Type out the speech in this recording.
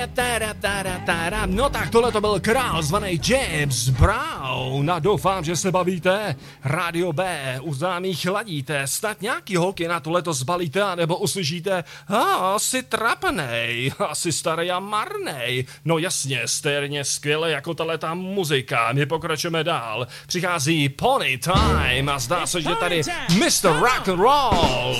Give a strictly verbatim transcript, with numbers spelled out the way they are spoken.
No tak tohle to byl král zvaný James Brown a doufám, že se bavíte. Rádio B, u známých ladíte, snad nějaký holky na tohleto zbalíte, anebo uslyšíte, a asi trapnej, asi starý a marnej. No jasně, stejně skvěle jako tahleta muzika. My pokračujeme dál. Přichází Pony Time a zdá se, že tady mister Rock and Roll.